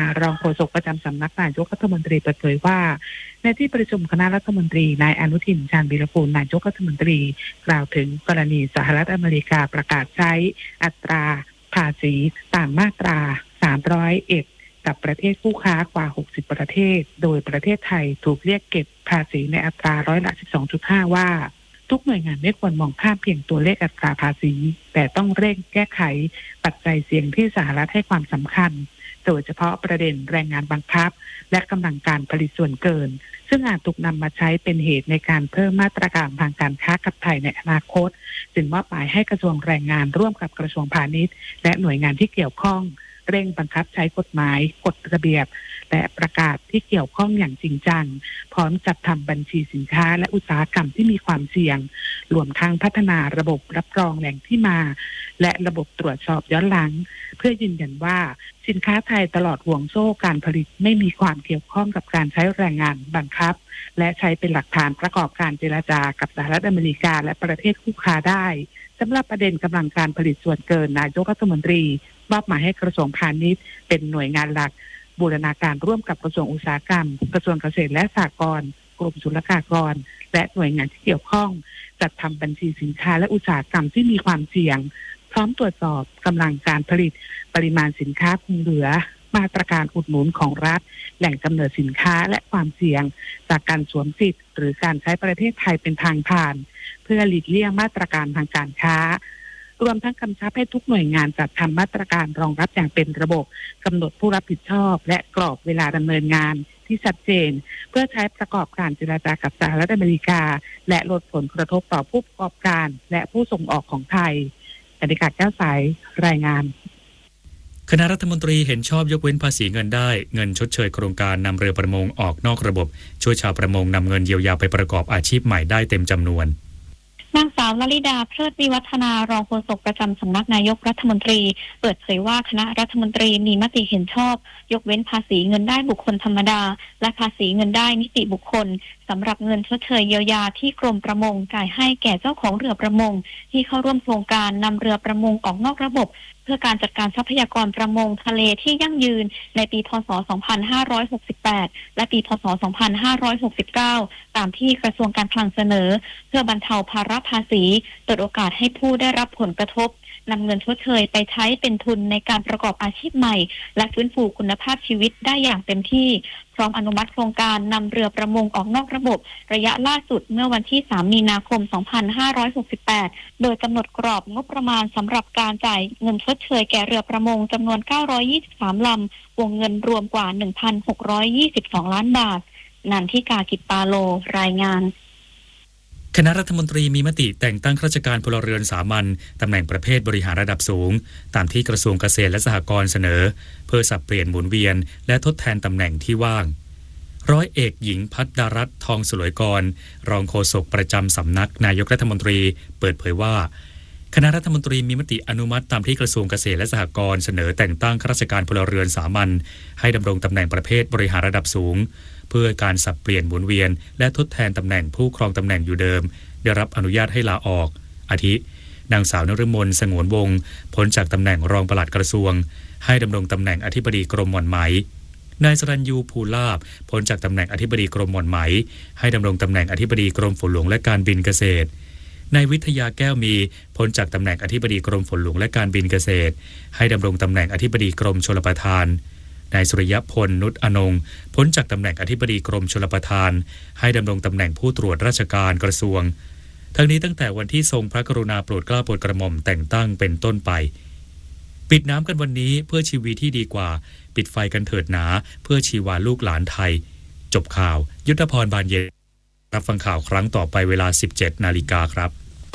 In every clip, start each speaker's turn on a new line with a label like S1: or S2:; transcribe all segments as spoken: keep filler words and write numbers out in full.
S1: รองโฆษกประจำสำนักนายกรัฐมนตรีเปิดเผยว่าในที่ประชุมคณะรัฐมนตรีนายอนุทินชาญวีรกูลนายกรัฐมนตรีกล่าวถึงกรณีสหรัฐอเมริกาประกาศใช้อัตราภาษีตามมาตราสามร้อยเอ็ดกับประเทศคู่ค้ากว่าหกสิบประเทศโดยประเทศไทยถูกเรียกเก็บภาษีในอัตราร้อยละ สิบสองจุดห้า ว่าทุกหน่วยงานไม่ควรมองข้ามเพียงตัวเลขอัตราภาษีแต่ต้องเร่งแก้ไขปัจจัยเสี่ยงที่สหรัฐให้ความสำคัญโดยเฉพาะประเด็นแรงงานบังคับและกำลังการผลิตส่วนเกินซึ่งอาจถูกนำมาใช้เป็นเหตุในการเพิ่มมาตรการทางการค้ากับไทยในอนาคตจึงมอบหมายให้กระทรวงแรงงานร่วมกับกระทรวงพาณิชย์และหน่วยงานที่เกี่ยวข้องเร่งบังคับใช้กฎหมายกฎระเบียบและประกาศที่เกี่ยวข้องอย่างจริงจังพร้อมจัดทำบัญชีสินค้าและอุตสาหกรรมที่มีความเสี่ยงรวมทั้งพัฒนาระบบรับรองแหล่งที่มาและระบบตรวจสอบย้อนหลังเพื่อยืนยันว่าสินค้าไทยตลอดห่วงโซ่การผลิตไม่มีความเกี่ยวข้องกับการใช้แรงงานบังคับและใช้เป็นหลักฐานประกอบการเจรจากับสหรัฐอเมริกาและประเทศคู่ค้าได้สำหรับประเด็นกำลังการผลิตส่วนเกินนายกรัฐมนตรีมอบหมายให้กระทรวงพาณิชย์เป็นหน่วยงานหลักบูรณาการร่วมกับกระทรวงอุตสาหกรรมกระทรวงเกษตรและสหกรณ์กรมศุลกากรและหน่วยงานที่เกี่ยวข้องจัดทำบัญชีสินค้าและอุตสาหกรรมที่มีความเสี่ยงพร้อมตรวจสอบกำลังการผลิตปริมาณสินค้าคงเหลือมาตรการอุดหนุนของรัฐแหล่งกำเนิดสินค้าและความเสี่ยงจากการสวมสิทธิ์หรือการใช้ประเทศไทยเป็นทางผ่านเพื่อหลีกเลี่ยงมาตรการทางการค้ารวมทั้งกำชับให้ทุกหน่วยงานจัดทำมาตรการรองรับอย่างเป็นระบบกำหนดผู้รับผิดชอบและกรอบเวลาดำเนินงานที่ชัดเจนเพื่อใช้ประกอบการเจรจากับสหรัฐอเมริกาและลดผลกระทบต่อผู้ประกอบการและผู้ส่งออกของไทยกนิกาแก้วใสรายงาน
S2: คณะรัฐมนตรีเห็นชอบยกเว้นภาษีเงินได้เงินชดเชยโครงการนำเรือประมงออกนอกระบบช่วยชาวประมงนำเงินเยียวยาไปประกอบอาชีพใหม่ได้เต็มจำนวน
S3: นางสาวลลิดาเพลิดวิวัฒนารองโฆษกประจำสำนักนายกรัฐมนตรีเปิดเผยว่าคณะรัฐมนตรีมีมติเห็นชอบยกเว้นภาษีเงินได้บุคคลธรรมดาและภาษีเงินได้นิติบุคคลสำหรับเงินชดเชยเยียวยาที่กรมประมงจ่ายให้แก่เจ้าของเรือประมงที่เข้าร่วมโครงการนำเรือประมงออกนอกระบบเพื่อการจัดการทรัพยากรประมงทะเลที่ยั่งยืนในปีพ.ศ. สองพันห้าร้อยหกสิบแปดและปีพ.ศ. สองพันห้าร้อยหกสิบเก้าตามที่กระทรวงการคลังเสนอเพื่อบรรเทาภาระภาษีเปิดโอกาสให้ผู้ได้รับผลกระทบนำเงินชดเชยไปใช้เป็นทุนในการประกอบอาชีพใหม่และฟื้นฟูคุณภาพชีวิตได้อย่างเต็มที่พร้อมอนุมัติโครงการนำเรือประมงออกนอกระบบระยะล่าสุดเมื่อวันที่สามมีนาคมสองพันห้าร้อยหกสิบแปดโดยกำหนดกรอบงบประมาณสำหรับการจ่ายเงินชดเชยแก่เรือประมงจำนวนเก้าร้อยยี่สิบสามลำวงเงินรวมกว่า หนึ่งพันหกร้อยยี่สิบสองล้านบาทนันทิกากิจปาโลรายงาน
S2: คณะรัฐมนตรีมีมติแต่งตั้งข้าราชการพลเรือนสามัญตำแหน่งประเภทบริหารระดับสูงตามที่กระทรวงเกษตรและสหกรณ์เสนอเพื่อสับเปลี่ยนหมุนเวียนและทดแทนตำแหน่งที่ว่างร้อยเอกหญิงพัฒดารัตน์ทองสลวยกรรองโฆษกประจำสำนักนายกรัฐมนตรีเปิดเผยว่าคณะรัฐมนตรีมีมติอนุมัติตามที่กระทรวงเกษตรและสหกรณ์เสนอแต่งตั้งข้าราชการพลเรือนสามัญให้ดำรงตำแหน่งประเภทบริหารระดับสูงเพื่อการสับเปลี่ยนหมุนเวียนและทดแทนตำแหน่งผู้ครองตำแหน่งอยู่เดิมได้รับอนุญาตให้ลาออกอาทินางสาวนฤมลสงวนวงศ์พ้นจากตำแหน่งรองปลัดกระทรวงให้ดำรงตำแหน่งอธิบดีกรมหม่อนไหมนายสรัญยูภูลาภพ้นจากตำแหน่งอธิบดีกรมหม่อนไหมให้ดำรงตำแหน่งอธิบดีกรมฝนหลวงและการบินเกษตรนายวิทยาแก้วมีพ้นจากตำแหน่งอธิบดีกรมฝนหลวงและการบินเกษตรให้ดำรงตำแหน่งอธิบดีกรมชลประทานนายสุริยพลนุชอนงพ้นจากตำแหน่งอธิบดีกรมชลประทานให้ดำรงตำแหน่งผู้ตรวจราชการกระทรวงทั้งนี้ตั้งแต่วันที่ทรงพระกรุณาโปรดเกล้าโปรดกระหม่อมแต่งตั้งเป็นต้นไปปิดน้ำกันวันนี้เพื่อชีวิตที่ดีกว่าปิดไฟกันเถิดหนาเพื่อชีวาลูกหลานไทยจบข่าวยุทธพรบานเย็นรับฟังข่าวครั้งต่อไปเวลา สิบเจ็ดนาฬิกาครับ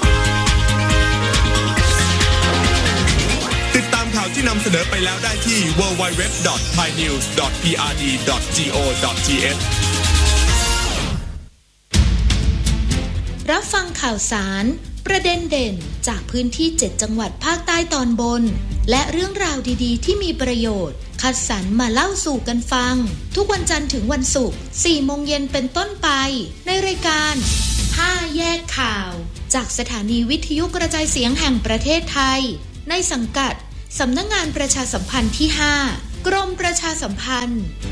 S4: ติดตามข่าวที่นำเสนอไปแล้วได้ที่ ดับเบิลยู ดับเบิลยู ดับเบิลยู ดอท ไทยนิวส์ ดอท พี อาร์ ดี ดอท จี โอ ดอท ที เอช
S5: รับฟังข่าวสารประเด็นเด่นจากพื้นที่เจ็ดจังหวัดภาคใต้ตอนบนและเรื่องราวดีๆที่มีประโยชน์คัดสรรมาเล่าสู่กันฟังทุกวันจันทร์ถึงวันศุกร์ สี่โมงเย็นเป็นต้นไปในรายการห้าแยกข่าวจากสถานีวิทยุกระจายเสียงแห่งประเทศไทยในสังกัดสำนักงานประชาสัมพันธ์ที่ห้ากรมประชาสัมพันธ์